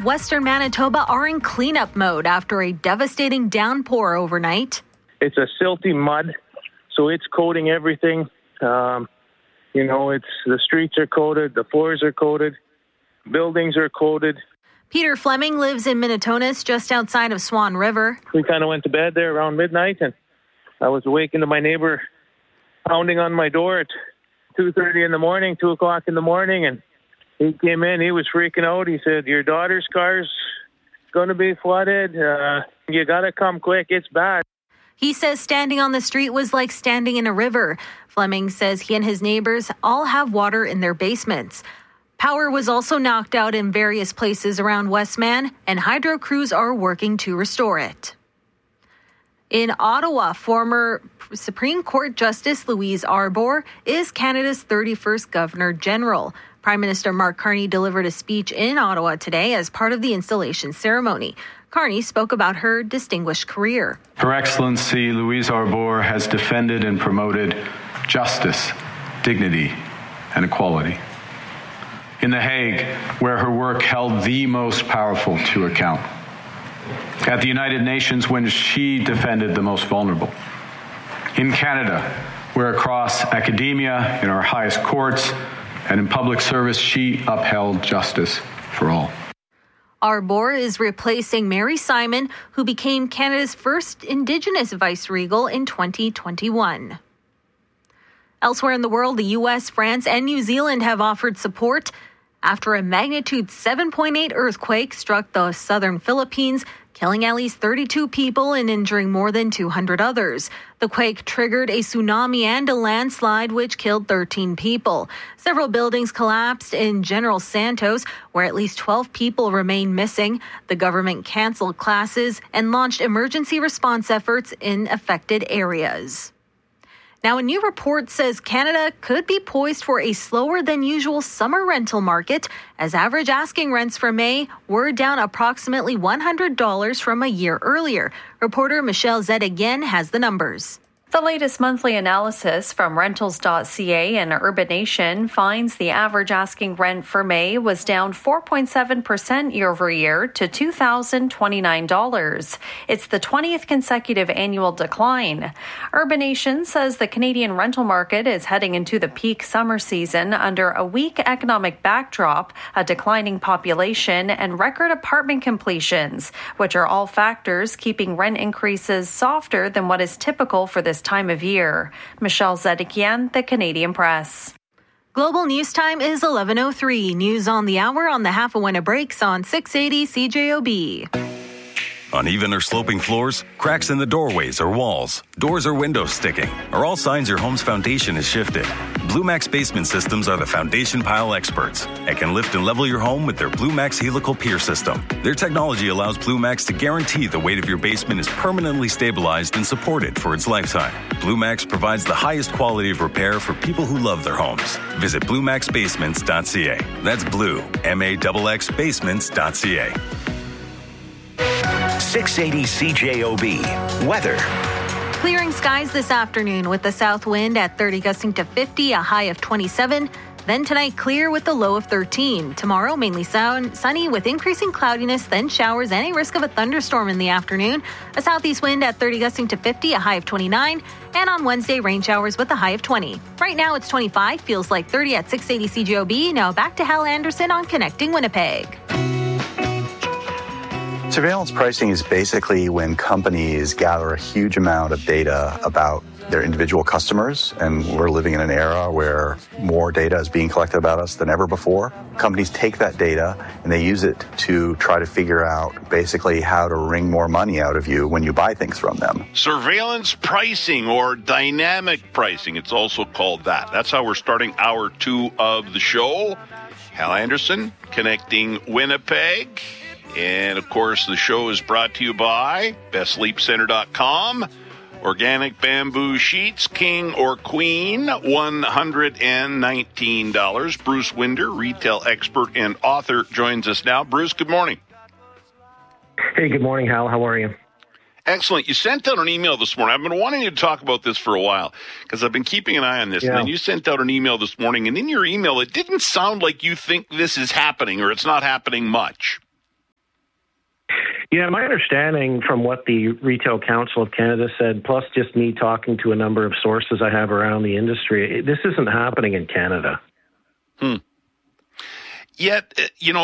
of western Manitoba are in cleanup mode after a devastating downpour overnight. It's a silty mud, so it's coating everything. The streets are coated, the floors are coated, buildings are coated. Peter Fleming lives in Minitonas, just outside of Swan River. We kind of went to bed there around midnight, and I was awakened to my neighbor pounding on my door at 2:30 in the morning, 2 o'clock in the morning, and he came in. He was freaking out. He said, "Your daughter's car's going to be flooded. You got to come quick. It's bad." He says standing on the street was like standing in a river. Fleming says he and his neighbors all have water in their basements. Power was also knocked out in various places around Westman, and hydro crews are working to restore it. In Ottawa, former Supreme Court Justice Louise Arbour is Canada's 31st Governor General. Prime Minister Mark Carney delivered a speech in Ottawa today as part of the installation ceremony. Carney spoke about her distinguished career. Her Excellency Louise Arbour has defended and promoted justice, dignity, and equality. In The Hague, where her work held the most powerful to account. At the United Nations, when she defended the most vulnerable. In Canada, where across academia, in our highest courts, and in public service, she upheld justice for all. Arbour is replacing Mary Simon, who became Canada's first Indigenous vice-regal in 2021. Elsewhere in the world, the U.S., France, and New Zealand have offered support after a magnitude 7.8 earthquake struck the southern Philippines, killing at least 32 people and injuring more than 200 others. The quake triggered a tsunami and a landslide, which killed 13 people. Several buildings collapsed in General Santos, where at least 12 people remain missing. The government canceled classes and launched emergency response efforts in affected areas. Now, a new report says Canada could be poised for a slower than usual summer rental market, as average asking rents for May were down approximately $100 from a year earlier. Reporter Michelle Zedegian has the numbers. The latest monthly analysis from Rentals.ca and Urbanation finds the average asking rent for May was down 4.7% year over year to $2,029. It's the 20th consecutive annual decline. Urbanation says the Canadian rental market is heading into the peak summer season under a weak economic backdrop, a declining population, and record apartment completions, which are all factors keeping rent increases softer than what is typical for this time of year. Michelle Zedekian, The Canadian Press. Global News Time is 11:03. News on the hour on the half of when it breaks on 680 CJOB. Uneven or sloping floors, cracks in the doorways or walls, doors or windows sticking are all signs your home's foundation is shifted. BlueMax Basement Systems are the foundation pile experts and can lift and level your home with their BlueMax Helical Pier System. Their technology allows BlueMax to guarantee the weight of your basement is permanently stabilized and supported for its lifetime. BlueMax provides the highest quality of repair for people who love their homes. Visit BlueMaxBasements.ca. That's Blue, MAXX Basements.ca. 680 CJOB. Weather. Clearing skies this afternoon with the south wind at 30 gusting to 50, a high of 27. Then tonight, clear with a low of 13. Tomorrow, mainly sunny with increasing cloudiness, then showers and a risk of a thunderstorm in the afternoon. A southeast wind at 30 gusting to 50, a high of 29. And on Wednesday, rain showers with a high of 20. Right now, it's 25, feels like 30 at 680 CJOB. Now back to Hal Anderson on Connecting Winnipeg. Surveillance pricing is basically when companies gather a huge amount of data about their individual customers, and we're living in an era where more data is being collected about us than ever before. Companies take that data and they use it to try to figure out basically how to wring more money out of you when you buy things from them. Surveillance pricing, or dynamic pricing, it's also called that. That's how we're starting hour 2 of the show. Hal Anderson, Connecting Winnipeg. And, of course, the show is brought to you by BestSleepCenter.com. Organic bamboo sheets, king or queen, $119. Bruce Winder, retail expert and author, joins us now. Bruce, good morning. Hey, good morning, Hal. How are you? Excellent. You sent out an email this morning. I've been wanting you to talk about this for a while because I've been keeping an eye on this. Yeah. And then you sent out an email this morning, and in your email, it didn't sound like you think this is happening or it's not happening much. Yeah, my understanding from what the Retail Council of Canada said, plus just me talking to a number of sources I have around the industry, this isn't happening in Canada. Yet,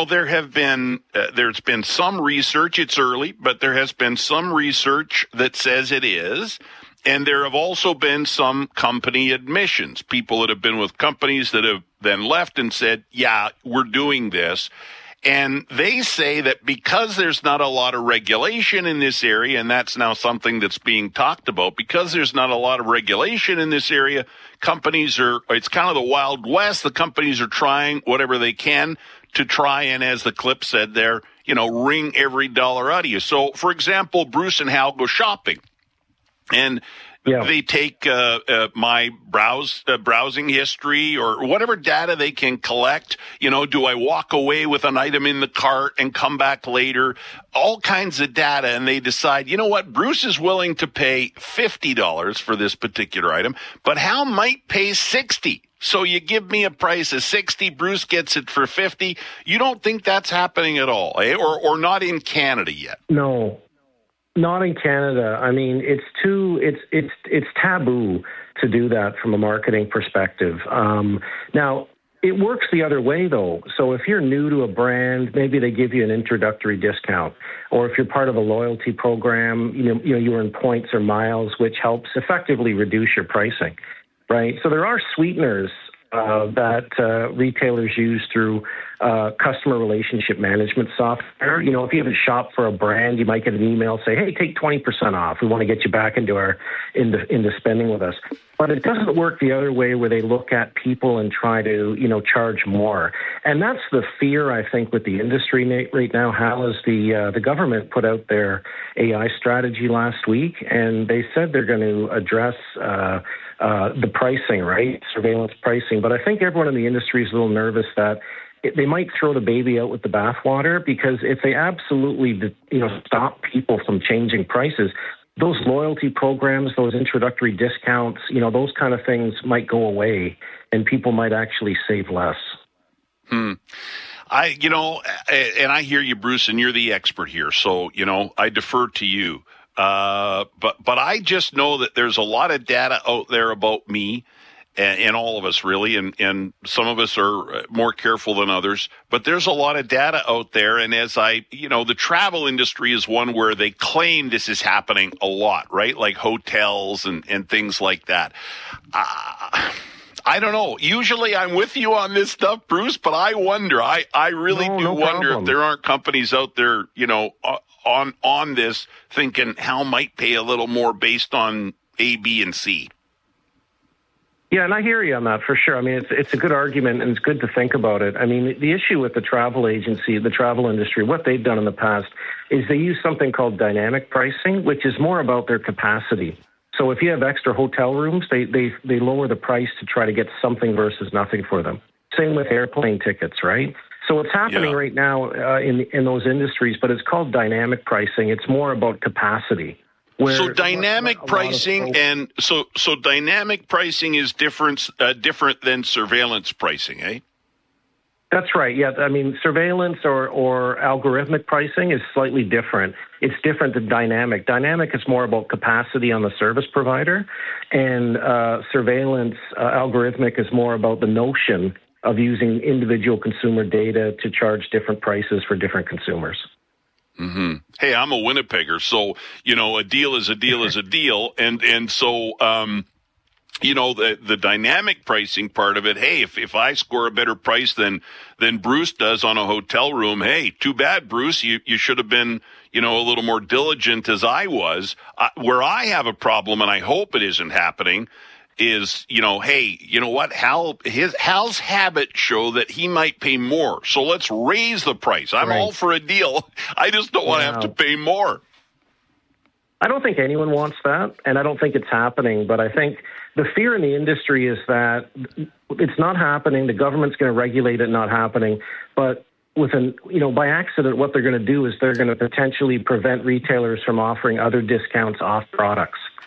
there's been some research, it's early, but there has been some research that says it is. And there have also been some company admissions, people that have been with companies that have then left and said, yeah, we're doing this. And they say that because there's not a lot of regulation in this area, and that's now something that's being talked about, because there's not a lot of regulation in this area, it's kind of the Wild West. The companies are trying whatever they can to try and, as the clip said there, wring every dollar out of you. So, for example, Bruce and Hal go shopping, and they take my browsing history or whatever data they can collect. Do I walk away with an item in the cart and come back later? All kinds of data. And they decide, you know what? Bruce is willing to pay $50 for this particular item, but Hal might pay $60. So you give me a price of $60, Bruce gets it for $50. You don't think that's happening at all, eh? Or not in Canada yet? No. Not in Canada. I mean, it's taboo to do that from a marketing perspective. Now, it works the other way, though. So if you're new to a brand, maybe they give you an introductory discount. Or if you're part of a loyalty program, you earn points or miles, which helps effectively reduce your pricing, right? So there are sweeteners that retailers use through customer relationship management software. If you haven't shopped for a brand, you might get an email say, hey, take 20% off. We want to get you back into spending with us. But it doesn't work the other way where they look at people and try to, charge more. And that's the fear, I think, with the industry right now. How is the government put out their AI strategy last week, and they said they're going to address the pricing, right? Surveillance pricing. But I think everyone in the industry is a little nervous that they might throw the baby out with the bathwater, because if they absolutely, stop people from changing prices, those loyalty programs, those introductory discounts, those kind of things might go away and people might actually save less. And I hear you, Bruce, and you're the expert here. So, I defer to you. But I just know that there's a lot of data out there about me and all of us really, and some of us are more careful than others, but there's a lot of data out there. And as the travel industry is one where they claim this is happening a lot, right? Like hotels and things like that. I don't know. Usually I'm with you on this stuff, Bruce, but I wonder, I really do wonder if there aren't companies out there, on this thinking Hal might pay a little more based on A, B, and C. Yeah, and I hear you on that for sure. I mean, it's a good argument, and it's good to think about it. I mean, the issue with the travel agency, the travel industry, what they've done in the past is they use something called dynamic pricing, which is more about their capacity. So if you have extra hotel rooms, they lower the price to try to get something versus nothing for them. Same with airplane tickets, right? So it's happening right now in those industries, but it's called dynamic pricing. It's more about capacity. So dynamic pricing dynamic pricing is different than surveillance pricing, eh? That's right. Yeah, I mean, surveillance or algorithmic pricing is slightly different. It's different than dynamic. Dynamic is more about capacity on the service provider, and surveillance algorithmic is more about the notion of using individual consumer data to charge different prices for different consumers. Mm-hmm. Hey, I'm a Winnipegger, so, a deal is a deal is a deal. And so, the dynamic pricing part of it, hey, if I score a better price than Bruce does on a hotel room, hey, too bad, Bruce, you should have been, a little more diligent as I was. Where I have a problem, and I hope it isn't happening, is, hey, you know what? Hal's habits show that he might pay more. So let's raise the price. I'm all for a deal. I just don't want to have to pay more. I don't think anyone wants that, and I don't think it's happening. But I think the fear in the industry is that it's not happening. The government's going to regulate it not happening. But by accident, what they're going to do is they're going to potentially prevent retailers from offering other discounts off products.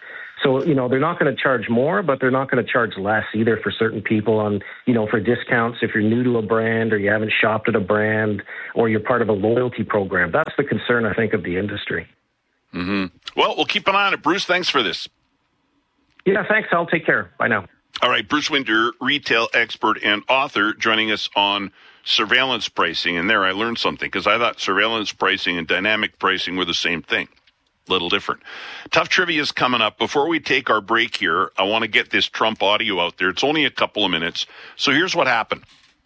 So, they're not going to charge more, but they're not going to charge less either for certain people on, for discounts if you're new to a brand or you haven't shopped at a brand or you're part of a loyalty program. That's the concern, I think, of the industry. Mm-hmm. Well, we'll keep an eye on it. Bruce, thanks for this. Yeah, thanks. I'll take care. Bye now. All right, Bruce Winter, retail expert and author, joining us on surveillance pricing. And there I learned something because I thought surveillance pricing and dynamic pricing were the same thing. Little different. Tough Trivia is coming up. Before we take our break here, I want to get this Trump audio out there. It's only a couple of minutes. So here's what happened.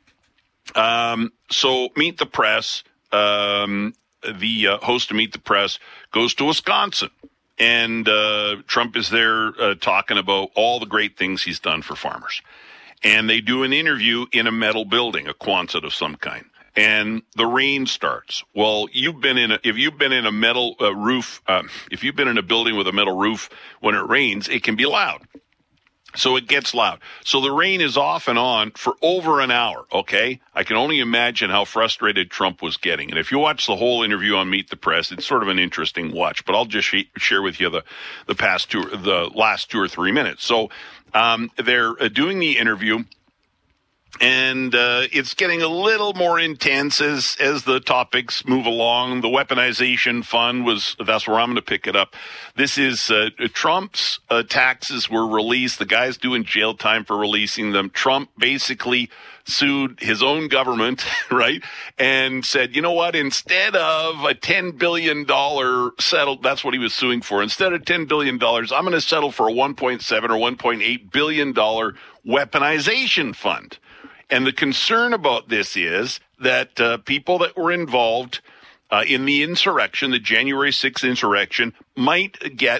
So Meet the Press, the host of Meet the Press, goes to Wisconsin. And Trump is there talking about all the great things he's done for farmers. And they do an interview in a metal building, a Quonset of some kind. And the rain starts. Well, if you've been in a metal roof, if you've been in a building with a metal roof, when it rains, it can be loud. So it gets loud. So the rain is off and on for over an hour, okay? I can only imagine how frustrated Trump was getting. And if you watch the whole interview on Meet the Press, it's sort of an interesting watch. But I'll just share with you the last 2 or 3 minutes. So they're doing the interview. And it's getting a little more intense as the topics move along. The weaponization fund that's where I'm going to pick it up. This is Trump's taxes were released. The guy's doing jail time for releasing them. Trump basically sued his own government, right? And said, you know what? Instead of a $10 billion settled, that's what he was suing for. Instead of $10 billion, I'm going to settle for a $1.7 or $1.8 billion weaponization fund. And the concern about this is that people that were involved in the insurrection, the January 6th insurrection, might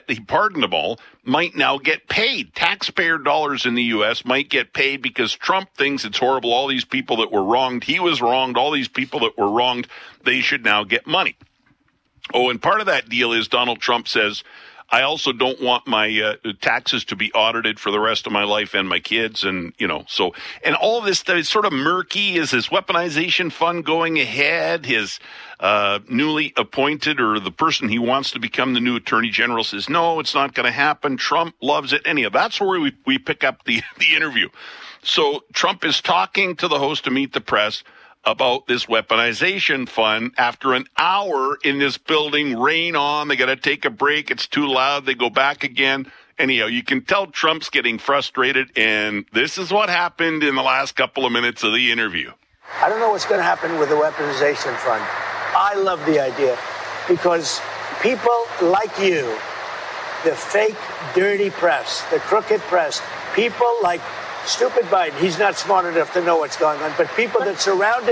now get paid. Taxpayer dollars in the U.S. might get paid because Trump thinks it's horrible. All these people that were wronged, he was wronged. All these people that were wronged, they should now get money. Oh, and part of that deal is Donald Trump says, I also don't want my taxes to be audited for the rest of my life and my kids. And, and all this stuff is sort of murky. Is his weaponization fund going ahead? His newly appointed or the person he wants to become the new attorney general says, no, it's not going to happen. Trump loves it. Anyhow, that's where we pick up the interview. So Trump is talking to the host to Meet the Press about this weaponization fund. After an hour in this building, rain on, they got to take a break. It's too loud. They go back again. Anyhow, you can tell Trump's getting frustrated, and this is what happened in the last couple of minutes of the interview. I don't know what's going to happen with the weaponization fund. I love the idea because people like you, the fake, dirty press, the crooked press, people like stupid Biden, he's not smart enough to know what's going on, but people that surrounded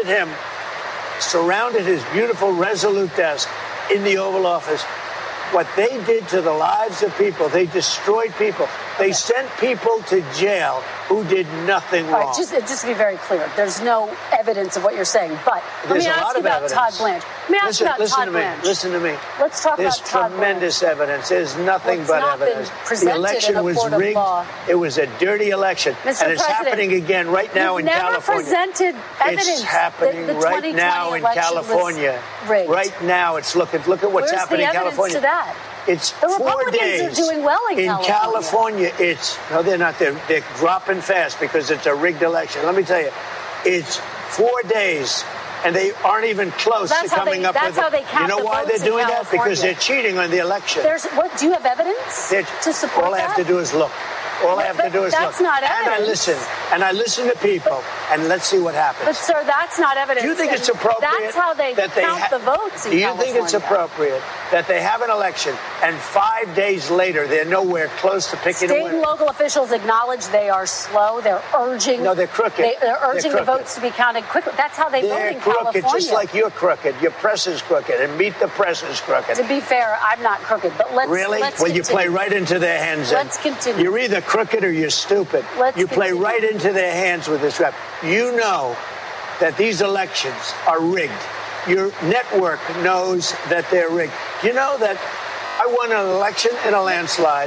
his beautiful Resolute desk in the Oval Office, what they did to the lives of people, they destroyed people. They sent people to jail who did nothing wrong. All right, just to be very clear, there's no evidence of what you're saying, but let me ask you about Todd Blanche. Let me ask you about Todd Blanche. Listen to me. Let's talk about Todd Blanche. There's tremendous evidence. There's nothing but evidence. The election was rigged. It was a dirty election. Mr. And it's happening again right now in California. You've never presented evidence. It's happening right now in California. Right now, it's look at what's happening in California. Where's the evidence to that? It's the 4 Republicans days. are doing well in California. No, they're not. They're dropping fast because it's a rigged election. Let me tell you, it's 4 days, and they aren't even close to coming up with it. That's how they count. You know why they're doing that? Because they're cheating on the election. Do you have evidence to support that? All I have to do is look. All I have to do is look. That's not evidence. And I listen to people, and let's see what happens. But, sir, that's not evidence. Do you think it's appropriate? That's how they count the votes in California. Do you think it's appropriate that they have an election, and 5 days later they're nowhere close to picking a winner? State and local officials acknowledge they are slow. They're urging. No, they're crooked. They're urging the votes to be counted quickly. That's how they vote in California. They're crooked, just like you're crooked. Your press is crooked, and Meet the Press is crooked. To be fair, I'm not crooked, but let's continue. You play right into their hands. Let's continue. You're either crooked or you're stupid. You play right into their hands with this rap. You know that these elections are rigged. Your network knows that they're rigged. You know that I won an election in a landslide.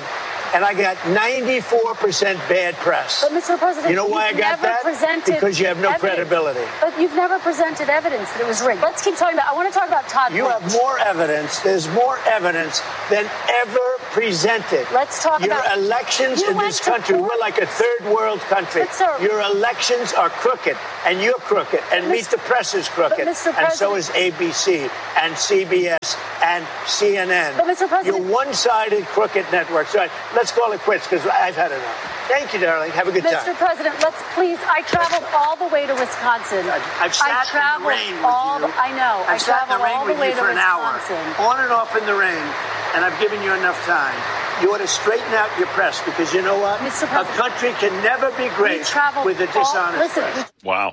and I got 94% bad press. But, Mr. President, you know why I got that? Because you have no credibility. But you've never presented evidence that it was rigged. Let's keep talking about. I want to talk about Todd. You have more evidence. There's more evidence than ever presented. Let's talk your about elections in this country. We're like a third world country. Your elections are crooked, and you're crooked, and Meet the Press is crooked, and so is ABC and CBS and CNN. But Mr. President, you're one-sided crooked networks. All right, let's call it quits because I've had enough. Thank you, darling. Have a good time. Mr. President, let's please. I traveled all the way to Wisconsin. I've sat in the rain with you. I know. I've sat in the rain with you for an hour, on and off in the rain, and I've given you enough time. You ought to straighten out your press because you know what? Mr. President, a country can never be great with a dishonest press. Wow.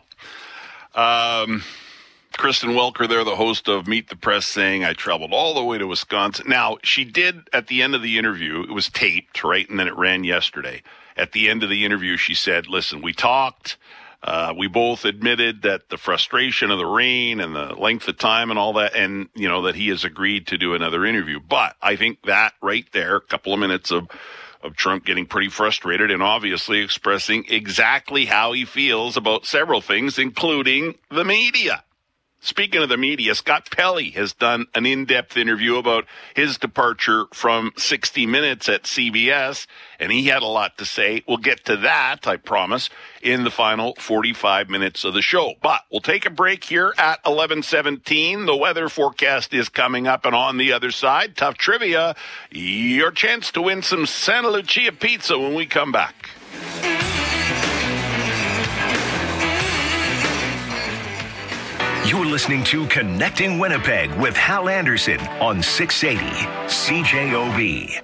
Kristen Welker there, the host of Meet the Press, saying, I traveled all the way to Wisconsin. Now, she did, at the end of the interview, it was taped, right, and then it ran yesterday. At the end of the interview, she said, listen, we talked. We both admitted that the frustration of the rain and the length of time and all that, and, you know, that he has agreed to do another interview. But I think that right there, a couple of minutes of Trump getting pretty frustrated and obviously expressing exactly how he feels about several things, including the media. Speaking of the media, Scott Pelley has done an in-depth interview about his departure from 60 Minutes at CBS, and he had a lot to say. We'll get to that, I promise, in the final 45 minutes of the show. But we'll take a break here at 11:17. The weather forecast is coming up, and on the other side, tough trivia, your chance to win some Santa Lucia pizza when we come back. You're listening to Connecting Winnipeg with Hal Anderson on 680 CJOB.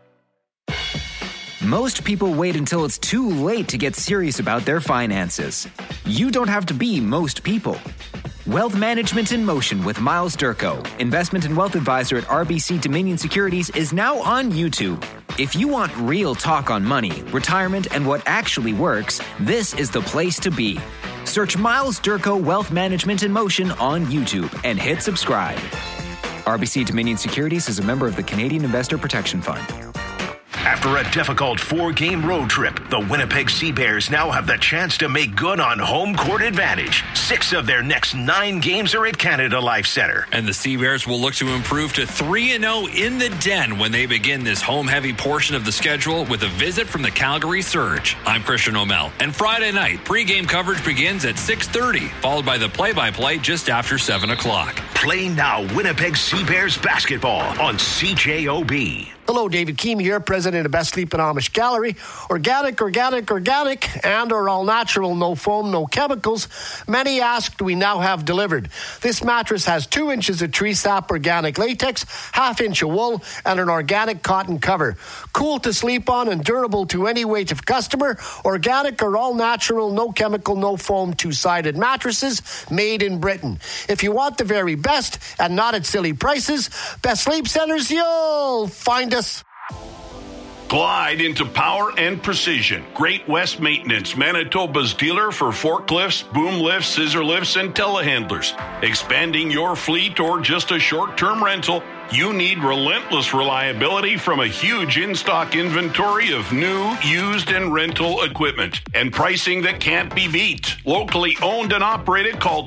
Most people wait until it's too late to get serious about their finances. You don't have to be most people. Wealth Management in Motion with Miles Durko, investment and wealth advisor at RBC Dominion Securities, is now on YouTube. If you want real talk on money, retirement, and what actually works, this is the place to be. Search Miles Durko Wealth Management in Motion on YouTube and hit subscribe. RBC Dominion Securities is a member of the Canadian Investor Protection Fund. After a difficult 4-game road trip, the Winnipeg Sea Bears now have the chance to make good on home court advantage. 6 of their next 9 games are at Canada Life Centre. And the Sea Bears will look to improve to 3-0 in the Den when they begin this home-heavy portion of the schedule with a visit from the Calgary Surge. I'm Christian O'Mell, and Friday night, pregame coverage begins at 6:30, followed by the play-by-play just after 7 o'clock. Play now Winnipeg Sea Bears basketball on CJOB. Hello, David Keem here, president of Best Sleep and Amish Gallery. Organic, and or all natural, no foam, no chemicals. Many asked, we now have delivered. This mattress has 2 inches of tree sap organic latex, 1/2 inch of wool, and an organic cotton cover. Cool to sleep on and durable to any weight of customer. Organic or all natural, no chemical, no foam, 2-sided mattresses made in Britain. If you want the very best and not at silly prices, Best Sleep Centers, you'll find us. Glide into power and precision. Great West Maintenance, Manitoba's dealer for forklifts, boom lifts, scissor lifts, and telehandlers. Expanding your fleet or just a short-term rental, you need relentless reliability from a huge in-stock inventory of new, used, and rental equipment. And pricing that can't be beat. Locally owned and operated, call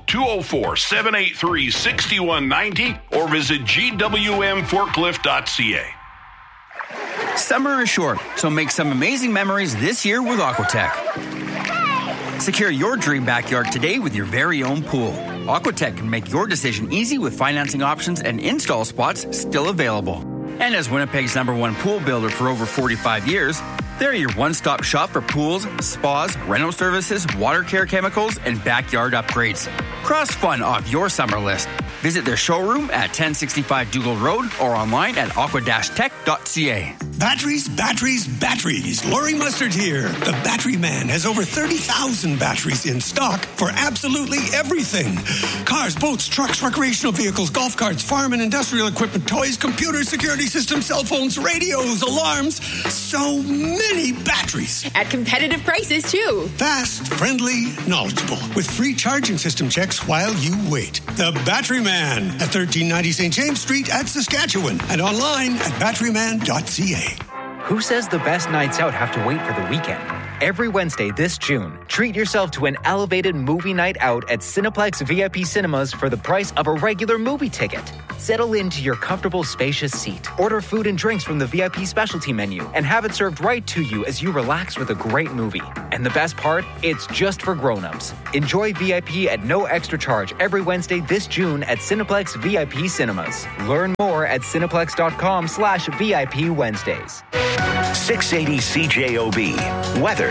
204-783-6190 or visit gwmforklift.ca. Summer is short, so make some amazing memories this year with Aquatech. Secure your dream backyard today with your very own pool. Aquatech can make your decision easy with financing options and install spots still available. And as Winnipeg's #1 pool builder for over 45 years, they're your one-stop shop for pools, spas, rental services, water care chemicals, and backyard upgrades. Cross fun off your summer list. Visit their showroom at 1065 Dougal Road or online at aqua-tech.ca. Batteries. Laurie Mustard here. The Battery Man has over 30,000 batteries in stock for absolutely everything. Cars, boats, trucks, recreational vehicles, golf carts, farm and industrial equipment, toys, computers, security systems, cell phones, radios, alarms. So many batteries. At competitive prices, too. Fast, friendly, knowledgeable. With free charging system checks while you wait. The Battery Man at 1390 St. James Street at Saskatchewan and online at batteryman.ca. Who says the best nights out have to wait for the weekend? Every Wednesday this June, treat yourself to an elevated movie night out at Cineplex VIP Cinemas for the price of a regular movie ticket. Settle into your comfortable, spacious seat. Order food and drinks from the VIP specialty menu and have it served right to you as you relax with a great movie. And the best part? It's just for grown-ups. Enjoy VIP at no extra charge every Wednesday this June at Cineplex VIP Cinemas. Learn more at cineplex.com/VIP Wednesdays. 680 CJOB. Weather.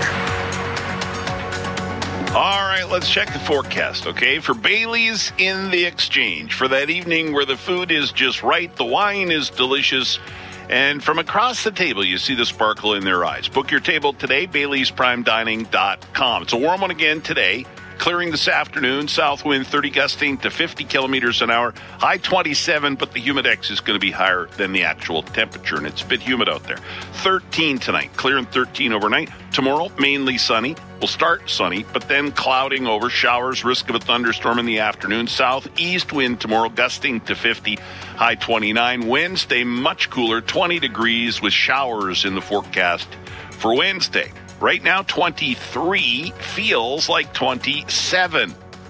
All right, let's check the forecast, okay? For Bailey's in the Exchange, for that evening where the food is just right, the wine is delicious, and from across the table, you see the sparkle in their eyes. Book your table today, Bailey'sPrimeDining.com. It's a warm one again today. Clearing this afternoon, south wind 30 gusting to 50 kilometers an hour, high 27, but the humidex is going to be higher than the actual temperature, and it's a bit humid out there. 13 tonight, clear and 13 overnight. Tomorrow, mainly sunny. We'll start sunny, but then clouding over, showers, risk of a thunderstorm in the afternoon. Southeast wind tomorrow, gusting to 50, high 29. Wednesday, much cooler, 20 degrees with showers in the forecast for Wednesday. Right now, 23 feels like 27.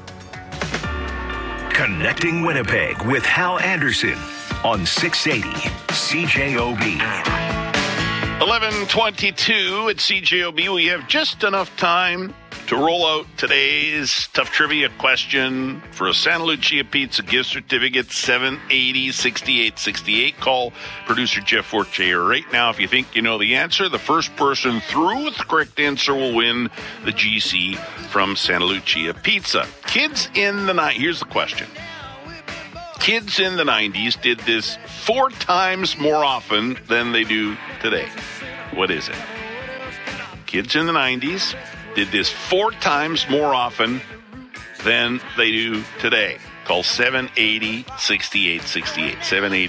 Connecting Winnipeg with Hal Anderson on 680 CJOB. 11:22 at CJOB. We have just enough time to roll out today's tough trivia question for a Santa Lucia Pizza gift certificate, 780-6868. Call producer Jeff Fortier right now if you think you know the answer. The first person through with the correct answer will win the GC from Santa Lucia Pizza. Kids in the 90s, here's the question. Kids in the 90s did this 4 times more often than they do today. What is it? Kids in the 90s did this 4 times more often than they do today. Call 780-6868.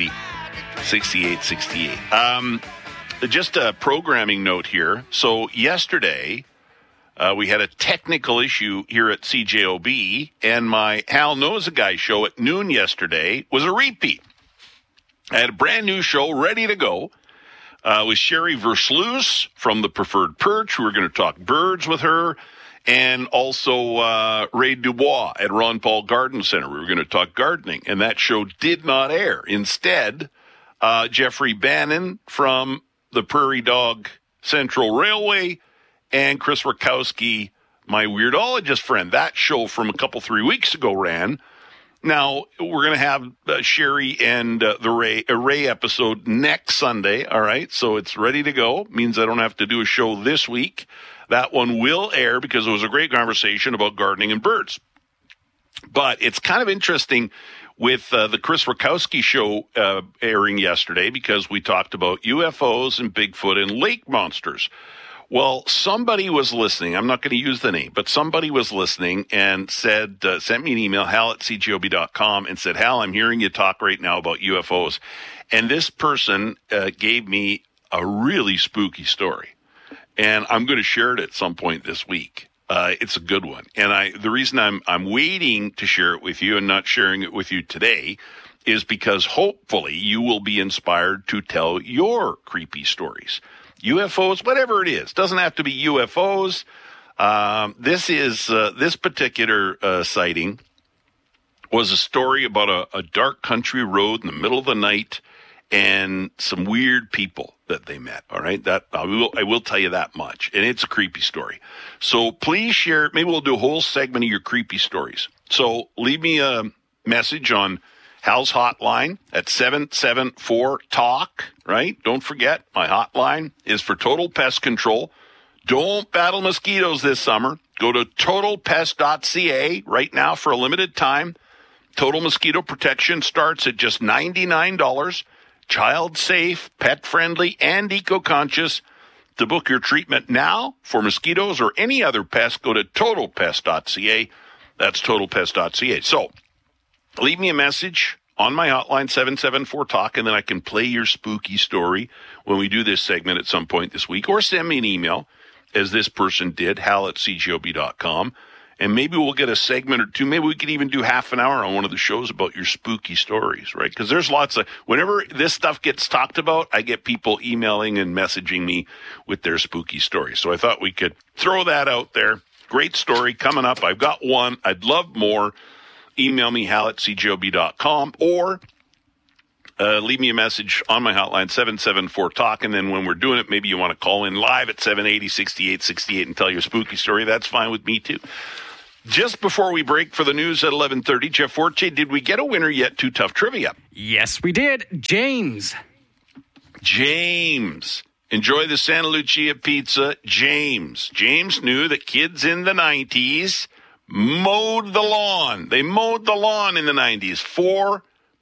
780-6868. Just a programming note here. So yesterday, we had a technical issue here at CJOB, and my Hal Knows a Guy show at noon yesterday was a repeat. I had a brand new show ready to go. With Sherry Versluis from the Preferred Perch. We were going to talk birds with her. And also Ray Dubois at Ron Paul Garden Center. We were going to talk gardening. And that show did not air. Instead, Jeffrey Bannon from the Prairie Dog Central Railway and Chris Rakowski, my weirdologist friend. That show from a couple, 3 weeks ago ran. Now, we're going to have Sherry and the Ray episode next Sunday, all right? So it's ready to go. Means I don't have to do a show this week. That one will air because it was a great conversation about gardening and birds. But it's kind of interesting with the Chris Rakowski show airing yesterday because we talked about UFOs and Bigfoot and lake monsters. Well, somebody was listening. I'm not going to use the name, but somebody was listening and said, sent me an email, hal@cjob.com, and said, Hal, I'm hearing you talk right now about UFOs. And this person gave me a really spooky story. And I'm going to share it at some point this week. It's a good one. And the reason I'm waiting to share it with you and not sharing it with you today is because hopefully you will be inspired to tell your creepy stories. UFOs, whatever it is, doesn't have to be UFOs. This particular sighting was a story about a dark country road in the middle of the night and some weird people that they met. All right, that I will tell you that much, and it's a creepy story. So please share. Maybe we'll do a whole segment of your creepy stories. So leave me a message on Hal's hotline at 774-TALK, right? Don't forget, my hotline is for Total Pest Control. Don't battle mosquitoes this summer. Go to totalpest.ca right now for a limited time. Total mosquito protection starts at just $99. Child safe, pet friendly, and eco-conscious. To book your treatment now for mosquitoes or any other pest, go to totalpest.ca. That's totalpest.ca. So, leave me a message on my hotline, 774-TALK, and then I can play your spooky story when we do this segment at some point this week. Or send me an email, as this person did, hal@cjob.com, And maybe we'll get a segment or two. Maybe we could even do half an hour on one of the shows about your spooky stories, right? Because there's lots of, whenever this stuff gets talked about, I get people emailing and messaging me with their spooky stories. So I thought we could throw that out there. Great story coming up. I've got one. I'd love more. Email me, hal@cjob.com, or leave me a message on my hotline, 774-TALK, and then when we're doing it, maybe you want to call in live at 780-6868 and tell your spooky story. That's fine with me, too. Just before we break for the news at 11:30, Jeff Forte, did we get a winner yet? Too Tough Trivia. Yes, we did. James. Enjoy the Santa Lucia pizza. James knew that kids in the 90s mowed the lawn. They mowed the lawn in the 90s four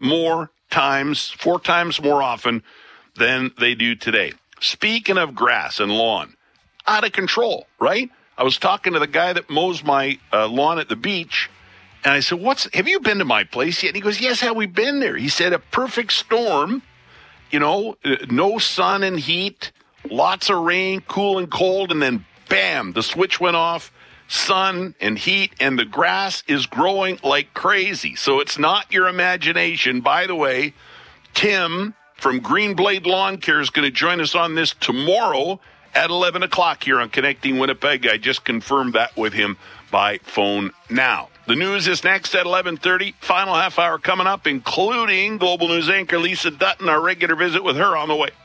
times more often than they do today. Speaking of grass and lawn, out of control, right? I was talking to the guy that mows my lawn at the beach, and I said, have you been to my place yet? And he goes, yes, have we been there? He said, a perfect storm, no sun and heat, lots of rain, cool and cold, and then bam, the switch went off. Sun and heat, and the grass is growing like crazy. So it's not your imagination. By the way, Tim from Green Blade Lawn Care is going to join us on this tomorrow at 11 o'clock here on Connecting Winnipeg. I just confirmed that with him by phone now. The news is next at 11:30. Final half hour coming up, including Global News anchor Lisa Dutton, our regular visit with her on the way.